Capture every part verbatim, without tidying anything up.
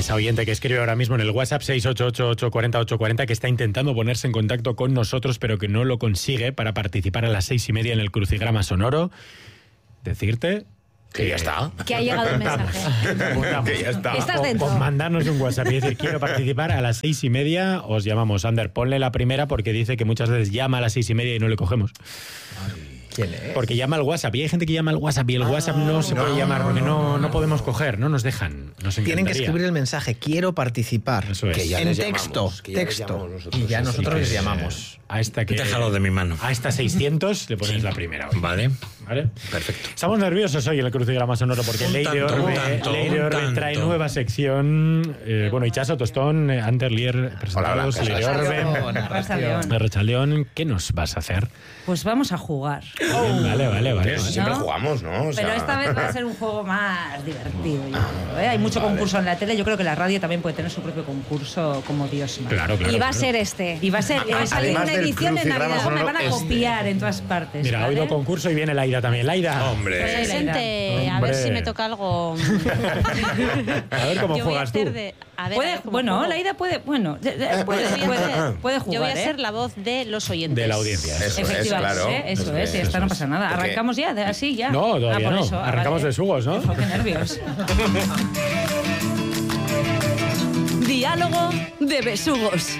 esa oyente que escribe ahora mismo en el WhatsApp seis ocho ocho, ocho cuatro cero, ocho cuatro cero, que está intentando ponerse en contacto con nosotros, pero que no lo consigue para participar a las seis y media en el Crucigrama Sonoro. Decirte... Que ya está. Que ha llegado el mensaje. Que ya está. Estás O, dentro. o mandarnos un WhatsApp y decir, quiero participar a las seis y media, os llamamos. Ander, ponle la primera porque dice que muchas veces llama a las seis y media y no le cogemos. ¿Quién es? Porque llama al WhatsApp y hay gente que llama al WhatsApp y el ah, WhatsApp no se puede no, llamar porque no, no podemos coger, no nos dejan. Nos Tienen que escribir el mensaje, quiero participar. Eso es. Que ya en texto, llamamos, ya texto. Y ya nosotros les llamamos. A esta que... Déjalo de mi mano. A esta seiscientos le pones sí. la primera. Hoy. Vale. ¿Vale? Perfecto. Estamos nerviosos hoy en el Crucigrama Sonoro porque Leire Orbe trae nueva sección. Eh, bueno, Itxaso, Tostón, Ander, Lier, presentados, Leire Orbe, Arratsaldeon. ¿Qué nos vas a hacer? Pues vamos a jugar. Oh. Vale, vale, vale. ¿No? Siempre jugamos, ¿no? O sea... Pero esta vez va a ser un juego más divertido. Yo creo, ¿eh? Hay mucho vale. concurso en la tele. Yo creo que la radio también puede tener su propio concurso como Dios manda. Claro, claro. Y va a claro. ser este. Y va a ser... Va a salir una edición en Navidad. Me van a copiar en todas partes. Mira, ha ¿vale? oído concurso y viene Laida también. Laida. Hombre. Presente, a ver si me toca algo. A ver cómo Yo juegas tú. De, a ver, puede, a ver bueno, juego. Laida puede... Bueno, puede, puede, puede, puede jugar, Yo voy a ser ¿eh? la voz de los oyentes. De la audiencia. Eso Efectivamente, es, claro. ¿eh? Eso es, y esta no pasa nada. Porque... Arrancamos ya, de, así ya. No, todavía ah, por no. eso. Arrancamos vale. de sugos, ¿no? Qué nervios. Diálogo de besugos.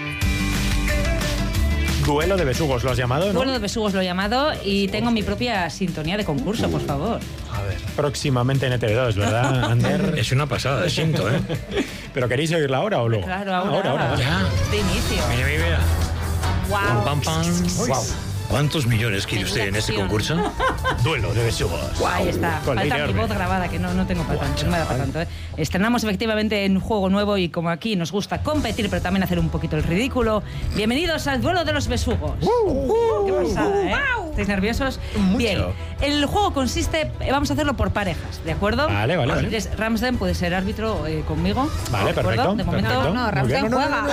Duelo de besugos, ¿lo has llamado, no? Duelo de besugos lo he llamado y tengo mi propia sintonía de concurso, por favor. A ver. Próximamente en E T V dos, ¿verdad, Ander? Es una pasada, siento, ¿eh? ¿Pero queréis oírla ahora o luego? Claro, ahora. Ahora, ahora. Ya. De inicio. Mira, mira, mira. Wow. Pam, pam, pam. Wow. ¿Cuántos millones quiere usted en este concurso? Duelo de besugos. Wow. Ahí está. Con Falta mi voz grabada, que no, no tengo para tanto, no me da para tanto. ¿eh? Estrenamos efectivamente en un juego nuevo y como aquí nos gusta competir, pero también hacer un poquito el ridículo. Bienvenidos al Duelo de los Besugos. Uh, uh, ¡Qué pasada, eh! Wow. ¿Estáis nerviosos? Mucho. Bien. El juego consiste, vamos a hacerlo por parejas, ¿de acuerdo? Vale, vale, vale. Ramsden puede ser árbitro eh, conmigo. Vale, ¿de perfecto. De momento. perfecto. No, no, Ramsden juega.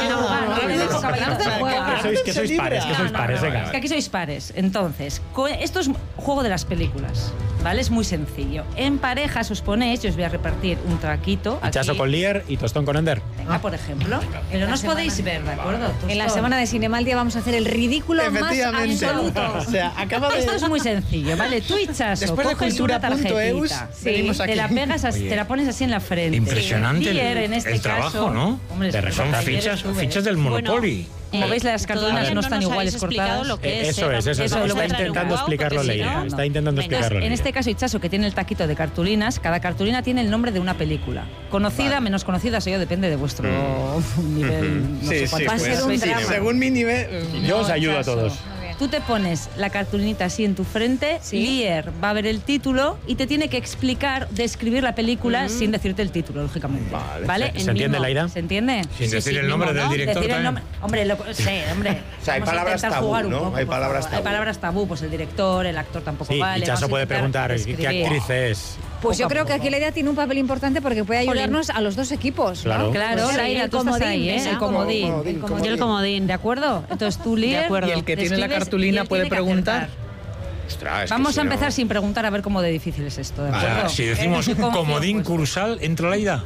Que sois, que sois pares, que sois pares, venga. Es que aquí sois pares. Entonces, esto es juego de las películas, ¿vale? Es muy sencillo. En parejas os ponéis, yo os voy a repartir un traquito. Itxaso con Lier y Tostón con Ander. Venga, por ejemplo. Pero no os podéis ver, ¿de acuerdo? En la semana de Cinemaldia vamos a hacer el ridículo más absoluto. O sea, acaba de... Esto es muy sencillo, ¿vale? Tú, Itxaso, después de coges una cultura.eus, tarjetita. venimos Sí, aquí. te la pegas, así, te la pones así en la frente. Impresionante Lier, el, en este el caso, trabajo, ¿no? Hombre, De Son fichas, fichas del Monopoly. Como veis, las cartulinas Todavía no no están nos iguales habéis explicado cortadas. lo que Eh, es, eso eh, es, eso es. eso es lo Está que está intentando jugado, explicarlo porque si Leire. no, Está intentando Venga. explicarlo En Leire. este caso, Itxaso, que tiene el taquito de cartulinas, cada cartulina tiene el nombre de una película. Conocida, vale. menos conocida, eso depende de vuestro mm. nivel. No sí, sé sí, va a pues, ser un sí, drama. según mi nivel... Yo os No, ayudo a Itxaso. todos. Tú te pones la cartulinita así en tu frente, ¿Sí? Lier va a ver el título y te tiene que explicar, describir la película mm. sin decirte el título, lógicamente. Vale. ¿Vale? ¿Se, El ¿se entiende, mismo. Laida? ¿Se entiende? Sin Sí, decir sí, el nombre mismo, del ¿no? director Decir el también. nombre. Hombre, lo, sí, hombre. O sea, hay Vamos a palabras intentar tabú, jugar un ¿no? poco, Hay por palabras favor. Hay tabú. palabras tabú, pues el director, el actor tampoco Sí, vale. Itxaso Vamos a puede intentar preguntar qué describir. actriz es. Pues yo Poco a creo que poco. aquí la idea tiene un papel importante porque puede Jolín. ayudarnos a los dos equipos, ¿no? Claro. Claro, Pues Laida, el tú estás comodín, ahí, ¿eh? venga. El comodín. Comodín, El comodín. Yo el comodín. ¿De acuerdo? Entonces tú, Lier, De acuerdo. Y el que le tiene la escribes cartulina y él puede tiene que preguntar. acertar. Ostras, es que Vamos si a empezar no... sin preguntar a ver cómo de difícil es esto, ¿de acuerdo? Vale, si decimos Yo confío, comodín pues. cursal, ¿entra Laida?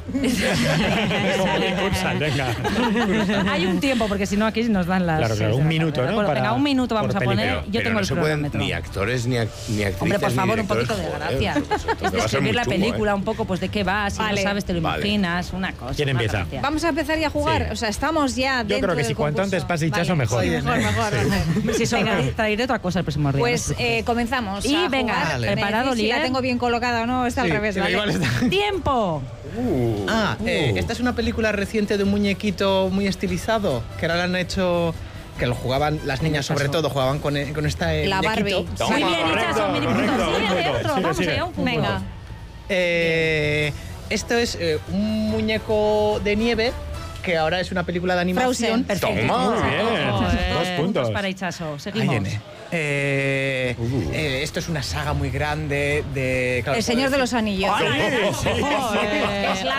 Comodín Cursal, venga. Hay un tiempo, porque si no aquí nos dan las... Claro, claro, seis de un la minuto, tarde, ¿de ¿no? acuerdo? Para- Venga, un minuto vamos por a poner. peli, Yo Pero tengo no el se pueden cronómetro. ni actores ni, ac ni actrices. Hombre, por ni favor, un directores, poquito de joder, gracia. pues esto Es va a ser describir muy la chungo, película ¿eh? un poco, pues de qué va, si Vale. no sabes, te lo Vale. imaginas, una cosa. ¿Quién una empieza? gracia. Vamos a empezar ya a jugar. Sí. O sea, estamos ya Yo dentro creo que del si cuanto concurso. antes pase Itxaso, Vale. mejor. Sí, mejor, mejor, mejor. Si eso, traeré otra cosa el próximo día. Pues eh, comenzamos. Y a venga, jugar. Vale. Me preparado, decís si la Lier. tengo bien colocada o no, está al Sí, revés, sí, ¿vale? igual está. ¡Tiempo! Uh, Ah, eh, esta es una película reciente de un muñequito muy estilizado, que ahora la han hecho... Que lo jugaban, las niñas sobre todo, jugaban con, eh, con esta eh, La muñequito. Barbie. Toma, Muy bien, correcto, Itxaso, mini punto. correcto, Sigue un punto. dentro, Sigue, vamos sigue. allá, un punto. Venga. Eh, esto es eh, un muñeco de nieve que ahora es una película de animación. Frozen. Toma. Muy bien. Joder, Dos puntos. para Itxaso. Ahí Seguimos. viene. Eh, Uh. eh, esto es una saga muy grande de... claro, El Señor de joder, los Anillos. Sí, sí, sí. Joder. Es larga, Final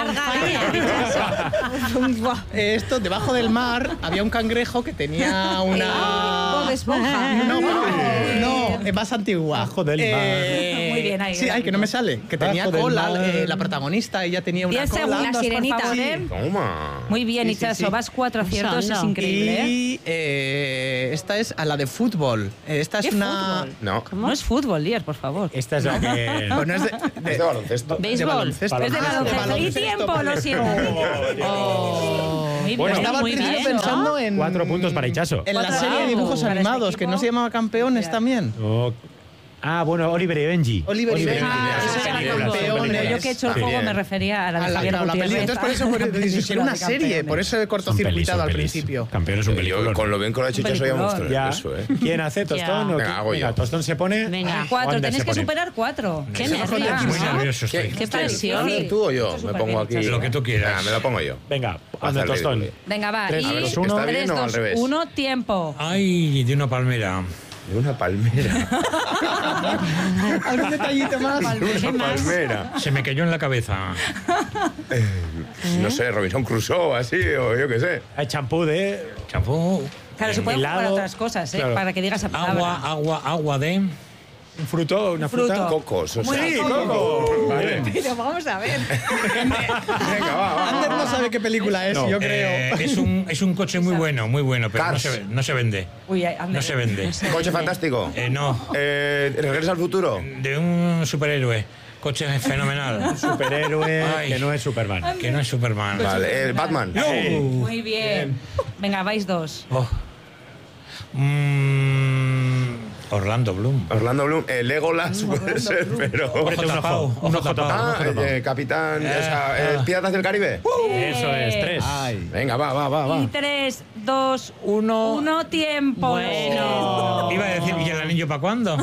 Esto, debajo del mar, había un cangrejo que tenía una... Bob Esponja. No, no, es más antigua. Bajo del Eh, Muy bien, ahí, Sí, ay, que no me sale. Que tenía Bajo del cola, mar. eh, la protagonista, ella tenía una Diez cola. segundos, La sirenita. por favor, ¿eh? Toma. Muy bien, Sí, sí, Itxaso, sí. vas cuatro aciertos, es Usando. increíble, ¿eh? Y eh, esta es a la de fútbol. Eh, Esta es ¿Qué una... fútbol? No. No es fútbol, Lier, por favor. Esta es la que... Bueno, es de, de- Es de baloncesto. de Béisbol. baloncesto. Es de Ah, baloncesto. Y tiempo, vale. lo siento. Oh. Muy Bueno, bien, Estaba al muy principio bien, ¿no? pensando en... Cuatro puntos para Itxaso. En la Cuatro serie de puntos dibujos para este animados, que equipo. no se llamaba Campeones también. Oh. Ah, bueno, Oliver y Benji. Oliver y Benji. Ah, Eso eso es era película, Campeones. son Pero yo que he hecho el Sí. juego me refería a la de A la, Javier claro, la Gutiérrez. peli. Entonces por eso por, Película si era una de serie, Campeones. por eso he Son pelis, cortocircuitado son al pelis. principio. Campeón es un Yo, película. con lo bien que lo ha hecho Itxaso ya peliculón. muestro Ya. eso, ¿eh? ¿Quién hace? ¿Tostón? Ya. o Venga, qué? hago yo. Tostón se pone... Venga. Cuatro, Ander tenéis se que pone. superar cuatro. Qué Nervios, nervios, Muy ¿no? nervioso estoy. ¿Qué? Qué presión. Sí. ¿Tú o yo? Esto es Me súper pongo bien, aquí. Itxaso. Lo que tú quieras. Ah, me lo pongo yo. Venga, Haz Ander el Tostón. ridículo. Venga, va. Tres, Y a ver, ¿está tres, bien o al dos, revés? uno, tiempo. Ay, de una palmera. De una palmera. ¿Algún detallito más? De una palmera. Se me cayó en la cabeza. Eh, No sé, Robinson Crusoe, así, o yo qué sé. Hay champú de... Champú. Claro, se pueden jugar helado, otras cosas, ¿eh? claro. Para que digas esa palabra. Agua, agua, agua de. Un fruto, una fruta. Fruto. Cocos, o Muy sea. Sí, bien. coco. Vale. Pero vamos a ver. Venga, va, va. Ander no sabe qué película es, No. yo creo. Eh, es, un, es un coche muy bueno, muy bueno, pero no Cars. se, no se vende. Uy, Ander. No se vende. Coche fantástico. Eh, no, Eh, ¿Regresa al futuro? de un superhéroe. Coche fenomenal. Superhéroe Ay. que no es Superman. Que no es Superman. Vale, eh, Batman. Uh, Muy bien. Venga, vais dos. oh. Mm, Orlando Bloom. Orlando Bloom. Eh, Legolas puede ser, pero... Hombre, un tapao, ojo. Un ojo ojo tapao. tapado. Ah, eh, Capitán... o sea, eh, ah. Piratas del Caribe. Eso es, tres. Ay. Venga, va, va, va, va. Y tres, dos, Uno. uno, tiempo. Bueno. Iba a decir, ¿y el anillo para cuándo?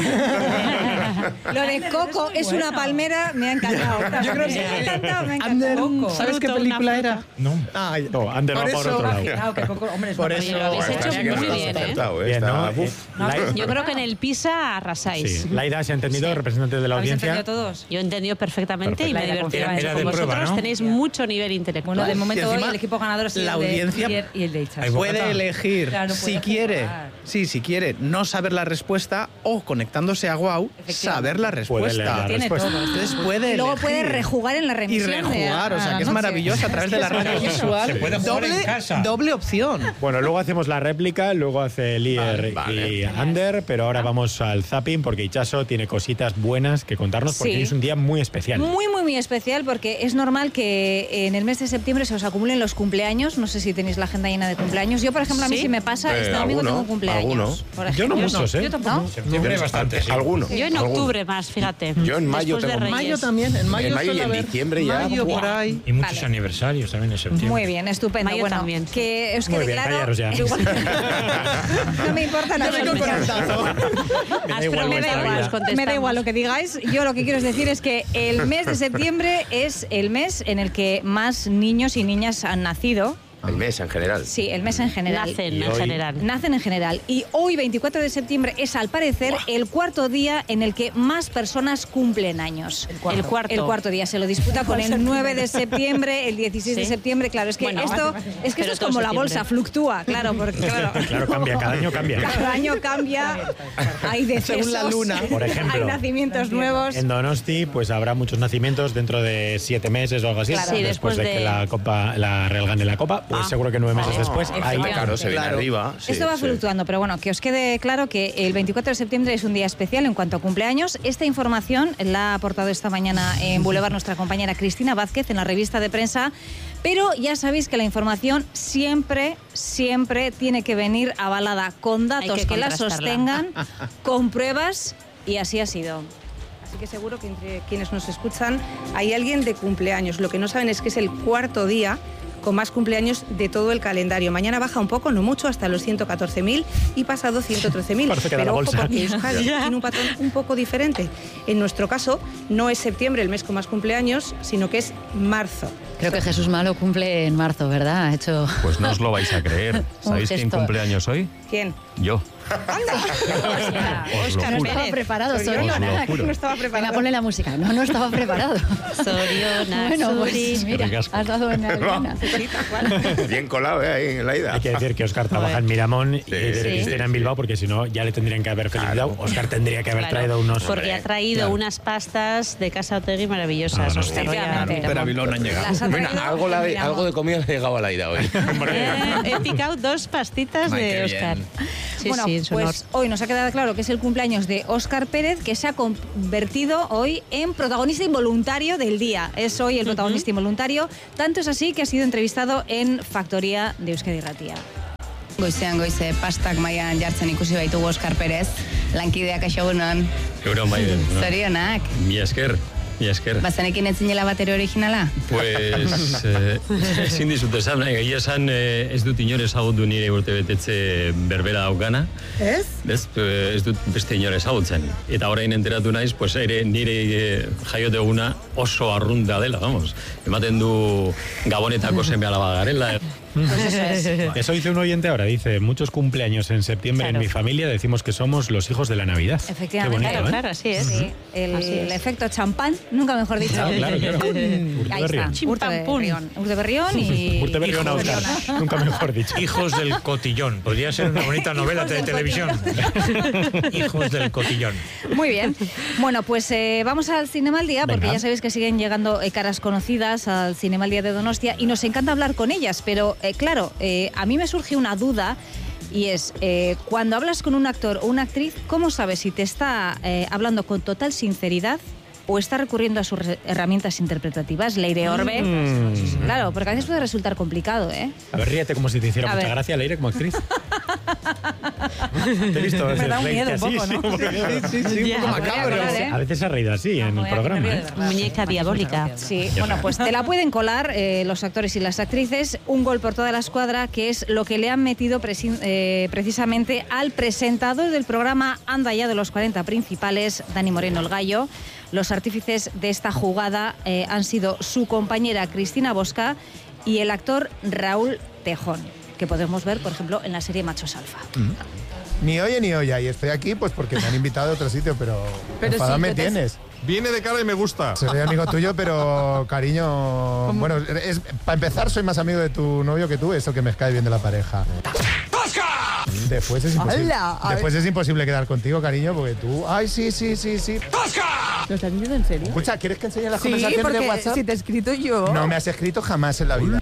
Lo de Coco es una palmera, me ha encantado. Yo creo que- me ha encantado, me ha Ander, encantado. ¿sabes qué Fruto, película una era? No. Ay, No, Ander va por eso- otro lado. Claro, que Coco, hombre, es Por una eso- película. Lo habéis Bueno, hecho esta sí que muy nos lo has bien, ¿eh? acertado, eh. Bien, Está- ¿no? uf. La- Yo creo que en el PISA arrasáis. Sí, Laida se ha entendido, representante de la ¿Habéis audiencia. entendido todos? Yo he entendido perfectamente y me he Perfecto. divertido Era- mucho era de con prueba, vosotros. ¿no? Tenéis mucho nivel intelectual. Bueno, de momento Y hoy encima, el equipo ganador es la el de audiencia Lier y el de Itxaso. Hay puede bocata. elegir Claro, si puede quiere, jugar. sí, si quiere no saber la respuesta o conectándose a Wow saber la Puede leer la respuesta. Tiene respuesta. todo. Entonces puede Y luego elegir. puede rejugar en la y remisión. de rejugar, a- o sea a que es la noche. maravilloso a través de la radio visual. Se puede jugar en doble, casa. doble opción. Bueno, luego hacemos la réplica, luego hace Lier Vale, y vale. Ander, pero ahora vamos al zapping porque Itxaso tiene cositas buenas que contarnos porque Sí. hoy es un día muy especial. Muy, muy, muy especial porque es normal que en el mes de septiembre se os acumulen los cumpleaños. No sé si tenéis la agenda llena de cumpleaños. Yo, por ejemplo, a mí ¿Sí? sí me pasa. Eh, Este domingo alguno, tengo cumpleaños. alguno. por Yo no ejemplo. muchos, ¿eh? Yo tampoco. ¿No? Septiembre bastante, sí. Alguno. Yo en alguno. octubre más, fíjate. Yo en mayo Después de tengo- Reyes. Mayo también, en mayo, En mayo y suele en haber. diciembre ya, Mayo ¡buah! por ahí. Y muchos Vale. aniversarios también en septiembre. Muy bien, estupendo. Mayo bueno, también, sí. que os Muy quede bien, claro. callaros ya. No me importa nada. Vengo con el tazo. Me da igual me, da vuestra igual, vida. contestamos. me da igual lo que digáis. Yo lo que quiero decir es que el mes de septiembre es el mes en el que más niños y niñas han nacido. El mes en general. Sí, el mes en general. Nacen Y en hoy- general. Nacen en general. Y hoy, veinticuatro de septiembre, es al parecer el cuarto día en el que más personas cumplen años. El cuarto. El cuarto día. Se lo disputa con el nueve de septiembre, el dieciséis de Sí. septiembre. Claro, es que Bueno, esto, es, que pero esto es todo como la septiembre. bolsa, fluctúa, claro, porque claro. Claro, cambia, cada año cambia. Cada año cambia, hay decesos, Según la luna. Por ejemplo, hay nacimientos nuevos. En Donosti, pues habrá muchos nacimientos dentro de siete meses o algo así. Claro. Sí, después, después de, de- que la Copa, la Real gane la Copa, pues Ah. seguro que nueve meses después hay Ah, claro, se viene Claro. arriba. sí, Esto va sí. fluctuando, pero bueno, que os quede claro que el veinticuatro de septiembre es un día especial en cuanto a cumpleaños. Esta información la ha aportado esta mañana en Boulevard nuestra compañera Cristina Vázquez en la revista de prensa, pero ya sabéis que la información siempre, siempre tiene que venir avalada con datos Hay que que la contrastarla. sostengan, con pruebas, y así ha sido. Así que seguro que entre quienes nos escuchan hay alguien de cumpleaños. Lo que no saben es que es el cuarto día con más cumpleaños de todo el calendario. Mañana baja un poco, no mucho, hasta los ciento catorce mil y pasado ciento trece mil. Parece que da Pero la ojo, bolsa. porque Euskadi tiene un patrón un poco diferente. En nuestro caso, no es septiembre el mes con más cumpleaños, sino que es marzo. Creo que Jesús Malo cumple en marzo, ¿verdad? Ha hecho Pues no os lo vais a creer. Un ¿Sabéis quién gesto. cumple años hoy? ¿Quién? Yo. ¡Anda! Oscar No estaba Pérez. preparado, Yo Soriona. no, nada, que no estaba Venga, preparado. ponle la música. No, no estaba preparado. Soriona, Bueno, Suri. pues mira, Ricasco. has dado en la arena. Bien colado, ¿eh? Ahí en la ida. Hay que decir que Óscar trabaja en Miramón y Sí, Cristina sí, en Bilbao, sí. porque si no, ya le tendrían que haber felicitado. Óscar tendría que haber Claro, traído unos. porque ha traído Claro. unas pastas de Casa Otegui maravillosas. Ah, no, Óscar, sí. ya, Efectivamente. Pero a Bilbao no han llegado. Las ha Mira, traído algo, la de- Miramón. algo de comida le ha llegado a la ida hoy. Eh, he picado dos pastitas Ay, de qué Óscar. bien. Sí, bueno, sí, en su pues hoy nos ha quedado claro que es el cumpleaños de Óscar Pérez, que se ha convertido hoy en protagonista involuntario del día. Es hoy el protagonista involuntario. Tanto es así que ha sido entrevistado en Factoría de Euskadi Irratia. Goizean goize pastak mailan jartzen ikusi baitugu Óscar Pérez, lankideak aixagunon. Euron bai den. Zorionak. Mi esker, mi esker. Bazenekin ez zinela batero originala? Pues, eh, ezin dizut esan, nahi, egia esan eh, ez dut inor ezagutu nire urte betetze berbera daukana. Ez? Ez, eh, ez dut beste inor ezagutzen. Eta orain enteratu naiz, pues ere nire eh, jaiote eguna oso arrunta dela, vamos. Ematen du Gabonetako seme alaba garela. Pues eso es. Eso dice un oyente ahora, dice, muchos cumpleaños en septiembre Claro. en mi familia decimos que somos los hijos de la Navidad. Efectivamente. Qué bonito, Claro, ¿eh? claro, así es. Sí, el, Así es. el efecto champán, nunca mejor dicho. Claro, claro, claro. Ahí está, Urteberrión. Urteberrión. Urteberrión y... Urteberrión a Óscar. Nunca mejor dicho. Hijos del cotillón. Podría ser una bonita novela de del televisión. Hijos del cotillón. Muy bien. Bueno, pues eh, vamos al Cinema al Día, porque Venga. ya sabéis que siguen llegando eh, caras conocidas al Cinema al Día de Donostia y nos encanta hablar con ellas, pero eh, claro, eh, a mí me surge una duda y es, eh, cuando hablas con un actor o una actriz, ¿cómo sabes si te está eh, hablando con total sinceridad o está recurriendo a sus re- herramientas interpretativas? Leire Orbe. Mm. Claro, porque a veces puede resultar complicado, ¿eh? A ver, ríete como si te hiciera A mucha ver. gracia Leire como actriz. Te he visto Me da un reírte miedo un así, poco, sí, ¿no? un poco miedo. Sí, sí, un poco macabro. ¿eh? A veces se ha reído así en el programa. ¿eh? Muñeca diabólica. Sí, bueno, pues te la pueden colar eh, los actores y las actrices. Un gol por toda la escuadra, que es lo que le han metido presi- eh, precisamente al presentador del programa Anda ya de los cuarenta principales, Dani Moreno el Gallo. Los artífices de esta jugada eh, han sido su compañera Cristina Bosca y el actor Raúl Tejón, que podemos ver, por ejemplo, en la serie Machos Alfa. Ni oye ni olla, y estoy aquí pues porque me han invitado a otro sitio, pero, Pero enfadado sí, me que te- tienes. Viene de cara y me gusta. Soy amigo tuyo, pero cariño... Bueno, es, para empezar soy más amigo de tu novio que tú, eso que me cae bien de la pareja. Después es imposible. ¡Hala! A Después es imposible quedar contigo, cariño, porque tú... Ay, sí, sí, sí, sí. ¿Lo estás diciendo en serio? Escucha, ¿quieres que enseñe las Sí, conversaciones porque de WhatsApp? si te he escrito yo... No me has escrito jamás en la vida.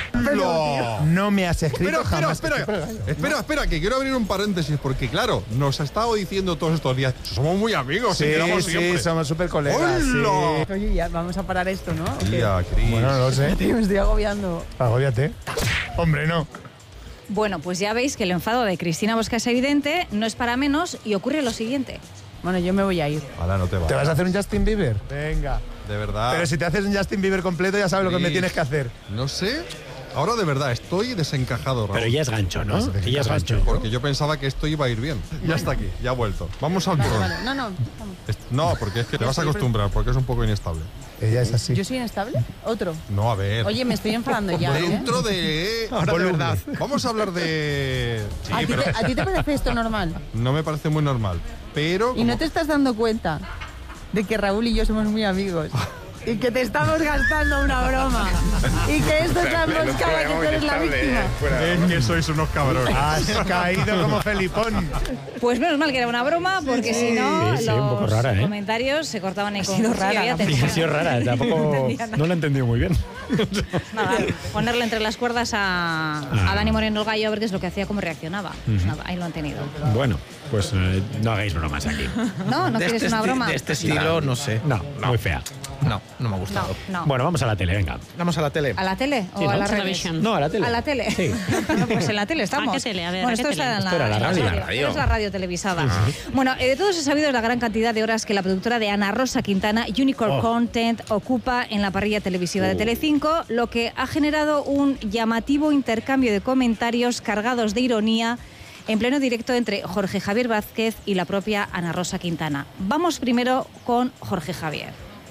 No. No me has escrito Espera, espera, jamás. espera. Espera, espera, que quiero abrir un paréntesis, porque claro, nos ha estado diciendo todos estos días, somos muy amigos, Sí, y quedamos sí, siempre. somos súper colegas. sí. ¡Hola! Oye, ya, vamos a parar esto, ¿no? ¿O qué? Tía, Cris. Bueno, no lo sé. Tío, me estoy agobiando. Agóbiate. Hombre, no. Bueno, pues ya veis que el enfado de Cristina Bosca es evidente, no es para menos, y ocurre lo siguiente. Bueno, yo me voy a ir. Ahora no te va. ¿Te vas a hacer un Justin Bieber? Venga. De verdad. Pero si te haces un Justin Bieber completo, ya sabes lo que me Cris, tienes que hacer. No sé. Ahora de verdad, estoy desencajado, Raúl. Pero ella es gancho, ¿no? Ella es gancho. Porque yo pensaba que esto iba a ir bien. Ya está aquí, ya ha vuelto. Vamos al turrón. Vale, no, no. vamos. Est- No, porque es que te vas a acostumbrar, porque es un poco inestable. Ella es así. ¿Yo soy inestable? Otro. No, a ver. Oye, me estoy enfadando ya, ¿eh? Dentro de... Ahora de verdad. Vamos a hablar de... Sí, ¿A ti, pero te, ¿A ti te parece esto normal? no me parece muy normal. Pero... ¿Y no te estás dando cuenta de que Raúl y yo somos muy amigos? Y que te estamos gastando una broma. Y que esto es la emboscada, que tú eres la víctima. Es que sois unos cabrones. Has caído como Felipón. Pues menos mal que era una broma, porque si no, Sí, sí, un poco los rara, ¿eh? comentarios se cortaban en sido rara la Ha sido rara, tampoco. No la he entendido muy bien. Nada, ponerle entre las cuerdas a, a Dani Moreno el Gallo a ver qué es lo que hacía, cómo reaccionaba. Pues nada, ahí lo han tenido. Bueno, pues eh, no hagáis bromas aquí. No, no de quieres este una esti- broma. De este estilo, no sé. No, muy fea. No, no me ha No, gustado. no. Bueno, vamos a la tele, venga. Vamos a la tele. ¿A la tele o Sí, ¿no? a la redes? Television. No, a la tele. ¿A la tele? Sí. Bueno, pues en la tele estamos. ¿A qué tele? A ver, bueno, ¿a qué esto tele? está en la, Esto era la en radio. La radio. Esto es la radio televisada. Bueno, eh, de todos he sabido la gran cantidad de horas que la productora de Ana Rosa Quintana, Unicorn Oh. Content, ocupa en la parrilla televisiva de Oh. Telecinco, lo que ha generado un llamativo intercambio de comentarios cargados de ironía en pleno directo entre Jorge Javier Vázquez y la propia Ana Rosa Quintana. Vamos primero con Jorge Javier.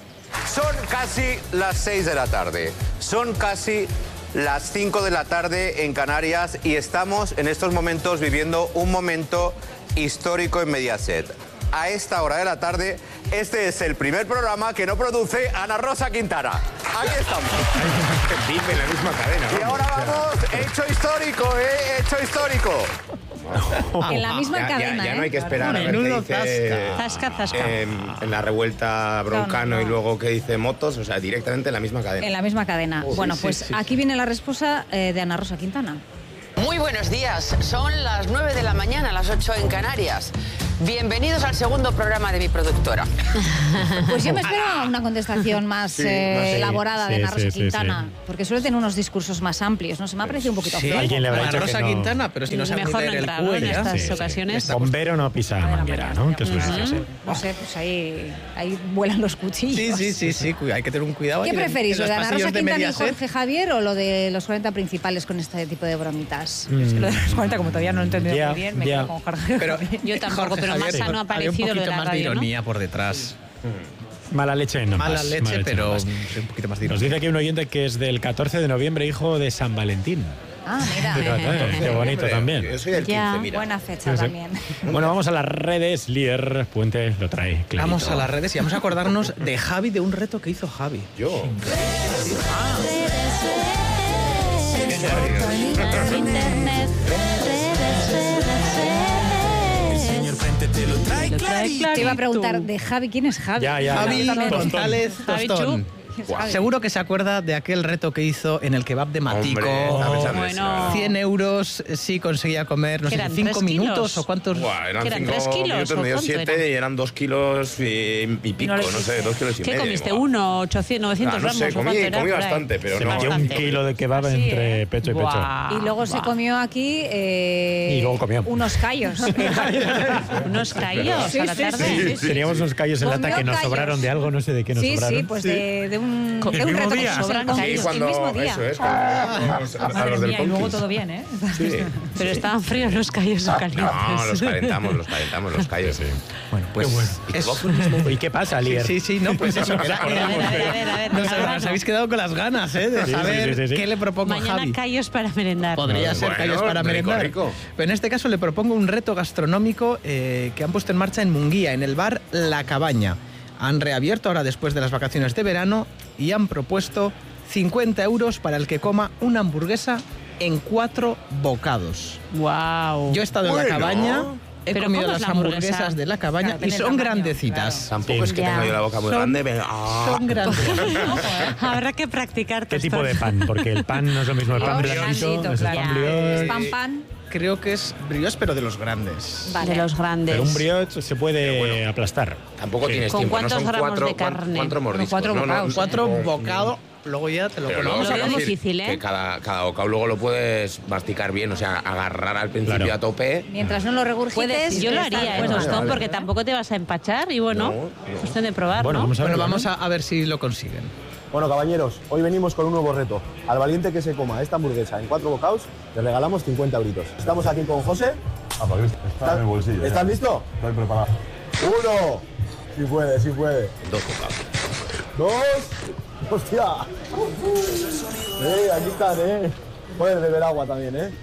Son casi las seis de la tarde. Son casi las cinco de la tarde en Canarias y estamos en estos momentos viviendo un momento histórico en Mediaset. A esta hora de la tarde, este es el primer programa que no produce Ana Rosa Quintana. Aquí estamos. Vive en la misma cadena. Y ahora vamos, hecho histórico, ¿eh? Hecho histórico. En la misma ya, cadena, ya, ya no hay que ¿eh? esperar a ver Menudo qué dice Zasca, zasca. eh, en la revuelta Broncano No, no, no. y luego qué dice Motos, o sea, directamente en la misma cadena. En la misma cadena. Oh, bueno, sí, pues sí, sí, aquí viene la respuesta eh, de Ana Rosa Quintana. Muy buenos días, son las nueve de la mañana, las ocho en Canarias. Bienvenidos al segundo programa de mi productora. Pues yo me espero una contestación más Sí, eh, más sí. elaborada de Sí, Ana Rosa sí, sí, Quintana, sí. porque suele tener unos discursos más amplios, ¿no? Se me ha parecido un poquito Sí, flojo. alguien le habrá Ana dicho Rosa que no. Quintana, pero si no sabe Mejor ni no leer el entrar, ¿no? Q en E, ya. estas Sí, sí. ocasiones. Bombero no pisa manguera, ¿no? Que suele ser así. No sé, pues ahí, ahí vuelan los cuchillos. Sí, sí, sí, sí, cu- hay que tener un cuidado. ¿Qué ahí en- preferís, en lo los de Ana pasillos Rosa de Quintana y Mediaset? Jorge Javier o lo de los cuarenta principales con este tipo de bromitas? Es que lo de los cuarenta, como todavía no lo he entendido Ya, muy bien, me ya. quedo con Jorge. Pero Yo tampoco, Jorge pero Javier, más sano ha había un parecido lo de poquito la más de radio, ¿no? ironía por detrás. Mala leche no Mala más, leche, mala pero no más. un poquito más de Nos ironía. dice aquí un oyente que es del catorce de noviembre, hijo de San Valentín. Ah, mira. Fíjate, qué bonito también. Yo soy del Ya, quince, mira. buena fecha Sí, sí. también. Bueno, vamos a las redes. Lier Puente lo trae clarito. Vamos a las redes y vamos a acordarnos de Javi, de un reto que hizo Javi. Yo. Internet. Señor Frente te lo trae clarito. Te iba a preguntar de Javi, ¿quién es Javi? Ya, ya. Javi Tostón. González Javi Tostón. Chu. Javi. Seguro que se acuerda de aquel reto que hizo en el kebab de Matico. Hombre, estaba pensando Bueno. eso. cien euros si conseguía comer, no ¿Qué sé, eran, cinco tres minutos kilos? o cuántos. Buah, eran ¿Qué eran, cinco tres kilos minutos, o me dio cuánto siete era? y eran dos kilos y, y pico, No no, lo sé, dos kilos y ¿Qué medio. comiste? Buah. ¿Uno, ochocientos, novecientos Ah, no gramos? sé, o comí, cuánto era comí por ahí? bastante, pero Se no. metió un Bastante. kilo de kebab Sí, entre ¿eh? pecho y pecho. Buah. Y luego se Buah. comió aquí eh, Y luego comió. unos callos. ¿Unos callos Sí, a la sí, tarde? sí, sí. Teníamos unos callos en Comió lata que nos callos. sobraron de algo, no sé de qué nos Sí, sobraron. sí, pues de, de un, ¿El de un mismo reto que día? sobran Sí, Sí, callos cuando, el mismo día. eso es, cuando a los, a Madre los del mía, y luego Conquist. todo bien, ¿eh? Sí. Pero estaban fríos los callos o calientes. No, los calentamos, los calentamos, los callos. Bueno, pues. es- ¿Y qué pasa, Sí, Lier? sí, sí, no, pues eso. que era- A ver, a ver, a ver, a ver, Nos, ahora nos no. habéis quedado con las ganas, ¿eh? De Sí, sí, saber sí, sí, sí. qué le propongo a Mañana Javi. callos para merendar. Podría ser Bueno, callos para rico, merendar. rico. Pero en este caso le propongo un reto gastronómico eh, que han puesto en marcha en Munguía, en el bar La Cabaña. Han reabierto ahora después de las vacaciones de verano y han propuesto cincuenta euros para el que coma una hamburguesa en cuatro bocados. Wow. Yo he estado en Bueno. La Cabaña, he Pero comido ¿cómo es las la hamburguesa? hamburguesas de La Cabaña Claro, y tiene son tamaño, grandecitas. Tampoco es que Ya. tenga yo la boca muy Son- grande. pero- ah. Son grandes. Habrá que practicar. ¿Qué tipo de pan? Porque el pan no es lo mismo. El pan Brioche. blandito, es el Claro. pan brioche. Pan, pan. Creo que es brioche, pero de los grandes. Vale. De los grandes. Pero un brioche se puede aplastar. Tampoco Sí. tienes ¿Con tiempo, no cuántos son gramos cuatro, de carne? cuatro mordiscos. cuatro no, no, bocados. Cuatro no, bocados, luego ya te lo Pero comes. luego, Lo veo quiero decir difícil, ¿eh? Que cada, cada bocado luego lo puedes masticar bien, o sea, agarrar al principio Claro. a tope. Mientras no lo regurgites. Yo lo está haría, ¿eh, bueno. Tostón? vale. Porque tampoco te vas a empachar y bueno, No, no. cuestión de probar, Bueno, ¿no? vamos a ver. Bueno, vamos a, a ver si lo consiguen. Bueno, caballeros, hoy venimos con un nuevo reto. Al valiente que se coma esta hamburguesa en cuatro bocados, le regalamos cincuenta euritos. Estamos aquí con José. Está en el bolsillo. ¿Estás ya. listo? Estoy preparado. Uno. Sí puede, sí puede. Dos bocados. Dos. ¡Hostia! Eh, aquí están, ¿eh? Puedes beber agua también, ¿eh?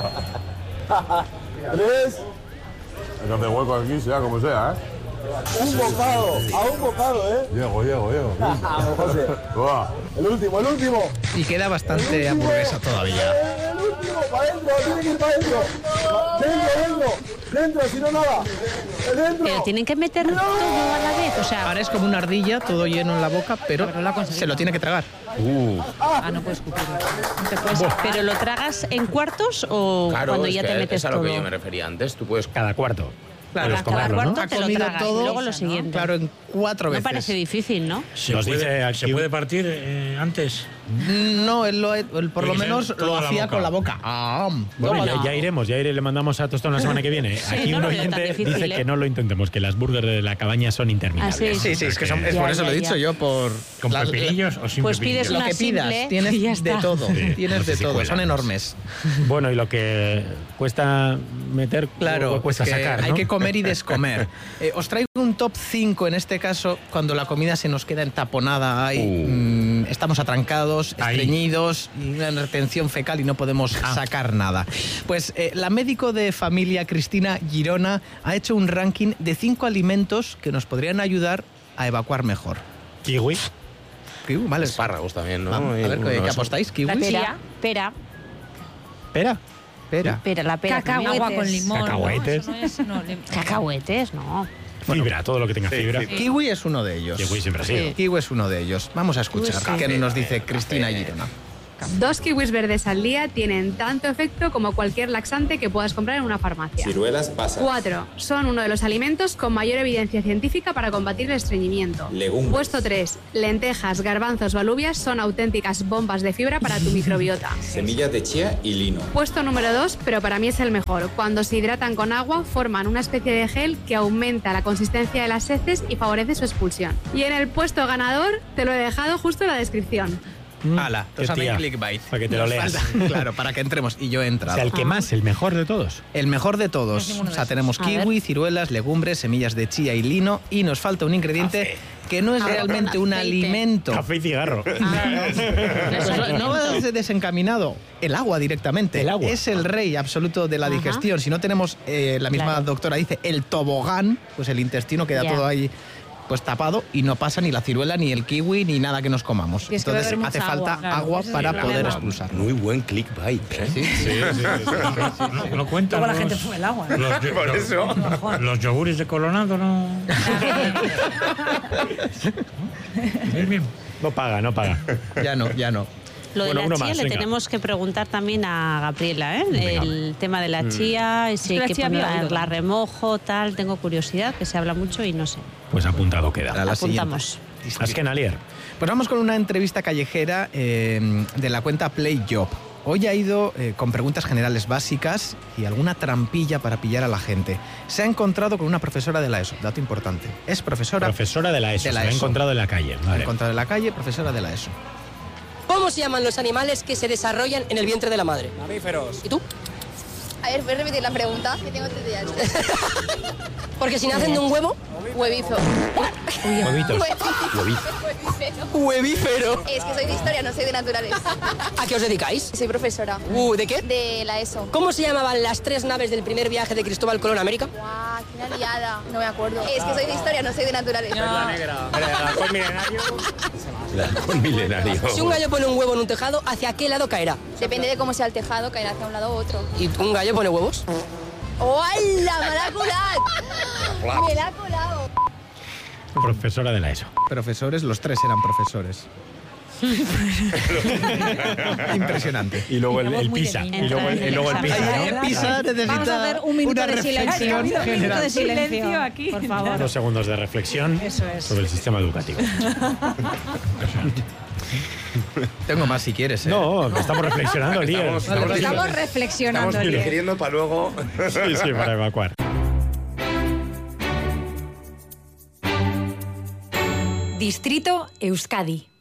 Tres. Hay que hacer hueco aquí, sea como sea, ¿eh? Un bocado. A un bocado, ¿eh? Llego, llego, llego. Vamos, José. Buah. El último, el último. Y queda bastante hamburguesa todavía. El último, para adentro, tiene que ir para adentro. Dentro, dentro. Dentro, si no nada. Dentro. Pero tienen que meter todo a la vez, o sea... Ahora es como una ardilla, todo lleno en la boca, pero se lo tiene que tragar. Uh. Ah, no puedes escupirlo. No te puedes... ¿Pero lo tragas en cuartos o Claro, cuando es ya que te metes es a lo todo? que yo me refería antes. Tú puedes cada cuarto. Claro, Puedes cada comerlo, ¿no? cuarto Ha te lo comido tragas todo, y luego lo siguiente. Claro, en cuatro No veces. parece difícil, ¿no? ¿Se, Nos dice puede, aquí- ¿Se puede partir eh, antes? No, él, lo, él por lo Tiene que menos ser lo toda la hacía boca. con la boca. Ah, Bueno, ya, no. ya iremos, ya iré, le mandamos a Tostón la semana que viene. Sí, Aquí no un lo veo tan oyente difícil, dice ¿eh? que no lo intentemos, que las burgers de La Cabaña son interminables. Ah, sí. Sí, sí, es que son, es Ya, por eso ya, lo he ya. dicho yo, por... ¿Con la- pepinillos o sin Pues pepinillos? pides Lo una que pidas, simple tienes y ya de está. todo, Sí, tienes no sé de si todo, cuela son más. enormes. Bueno, y lo que cuesta meter, Claro, lo cuesta es que sacar, hay ¿no? que comer y descomer. Eh, os traigo un top cinco en este caso, cuando la comida se nos queda entaponada, ahí, Uh. mm, estamos atrancados, todos Ahí. estreñidos y una retención fecal y no podemos Ah. sacar nada. Pues eh, la médico de familia Cristina Girona ha hecho un ranking de cinco alimentos que nos podrían ayudar a evacuar mejor. Kiwi. Kiwi, vale. Espárragos también, ¿no? Vamos, a ver, ¿qué, qué apostáis? ¿Kiwi? La Pera, chía. pera, Pera. Pera. pera, la pera. Cacahuetes. Agua con limón. ¿no? Cacahuetes. Eso no es- no, lim- Cacahuetes, no. Fibra, todo lo que tenga fibra. Kiwi es uno de ellos. Kiwi siempre ha sido. Sí. Kiwi es uno de ellos. Vamos a escuchar Kiwi, sí. qué nos dice Cristina Girona. Dos kiwis verdes al día tienen tanto efecto como cualquier laxante que puedas comprar en una farmacia. Ciruelas pasas. Cuatro. Son uno de los alimentos con mayor evidencia científica para combatir el estreñimiento. Legumbres. Puesto tres. Lentejas, garbanzos o alubias son auténticas bombas de fibra para tu microbiota. Semillas de chía y lino. Puesto número dos, pero para mí es el mejor. Cuando se hidratan con agua, forman una especie de gel que aumenta la consistencia de las heces y favorece su expulsión. Y en el puesto ganador, te lo he dejado justo en la descripción. Ala, Qué os habéis tía, clickbait. para que te lo Nos leas. falta- claro, para que entremos. Y yo he O entrado. sea, el que más, el mejor de todos. El mejor de todos. ninguno O de sea, esos. tenemos A kiwi, ver. ciruelas, legumbres, semillas de chía y lino. Y nos falta un ingrediente que no es Café. realmente un Aceite. alimento. Café y cigarro. Pues no va de desencaminado. El agua directamente. El agua. Es el rey absoluto de la Ajá. digestión. Si no tenemos, eh, la misma Claro. doctora dice, el tobogán, pues el intestino queda Ya. todo ahí pues tapado y no pasa ni la ciruela, ni el kiwi, ni nada que nos comamos. Tienes que Entonces beber hace mucha falta agua, claro, agua ese es para el poder problema. expulsar. Muy buen clickbait, ¿eh? Sí, Sí, sí, sí, sí. No, no cuentan Luego la los- gente fue el agua. Los, yo- Por los- eso. los yogures de Colorado no. Bien, bien. No paga, no paga. Ya no, ya no. Lo de Bueno, la uno chía más, le venga. tenemos que preguntar también a Gabriela, ¿eh? Venga. El tema de la chía, y si Es que hay la que chía había poner oído. la remojo, tal. Tengo curiosidad, que se habla mucho y no sé. Pues apuntado Para queda. la Apuntamos. siguiente. Askenalier. Pues vamos con una entrevista callejera eh, de la cuenta Play Job. Hoy ha ido eh, con preguntas generales básicas y alguna trampilla para pillar a la gente. Se ha encontrado con una profesora de la ESO, dato importante. Es profesora, Profesora de la ESO. de la Se la ha ESO. encontrado en la calle. Se la ha Vale. encontrado en la calle, profesora de la ESO. ¿Cómo se llaman los animales que se desarrollan en el vientre de la madre? Mamíferos. ¿Y tú? A ver, ¿puedes repetir la pregunta? Que tengo tres días. Porque si nacen de un huevo, Huevizo. Huevitos. Huevífero. huevífero. Es que soy de historia, no soy de naturales. ¿A qué os dedicáis? Soy profesora. Uh, ¿de qué? De la ESO. ¿Cómo se llamaban las tres naves del primer viaje de Cristóbal Colón a América? Guau, qué una liada. No me acuerdo. Es que soy de historia, no soy de naturales. La negra. El halcón milenario. El halcón milenario. Si un gallo pone un huevo en un tejado, ¿hacia qué lado caerá? Depende de cómo sea el tejado, caerá hacia un lado u otro. ¿Y un gallo pone huevos? ¡Hola! ¡Me la ha colado! ¡Me la ha colado! Profesora de la ESO. Profesores, los tres eran profesores. Impresionante. Y luego el, Estamos el muy PISA. de Y niños. luego el, y luego el PISA, Ay, ¿no? el PISA necesita Vamos a hacer un minuto una de silencio. reflexión Un minuto general. de silencio, Silencio aquí. por favor. Dos segundos de reflexión Eso es. sobre el sistema educativo. Tengo más si quieres. ¿eh? No, estamos reflexionando, Lier. Estamos- estamos- Estamos reflexionando. Estamos Lier. digiriendo para luego. Sí, sí, para evacuar. Distrito Euskadi.